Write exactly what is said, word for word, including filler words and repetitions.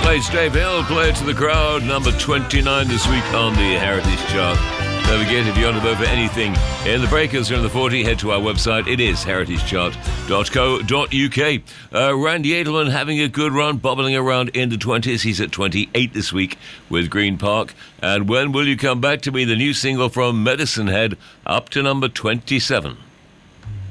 Place Dave Hill, Play It to the Crowd, number twenty-nine this week on the Heritage Chart. Don't forget, if you want to vote for anything in the Breakers or in the forty, head to our website. It is heritage chart dot co dot uk. Uh, Randy Edelman having a good run, bobbling around in the twenties. He's at twenty-eight this week with Green Park. And When Will You Come Back to Me, the new single from Medicine Head, up to number twenty-seven.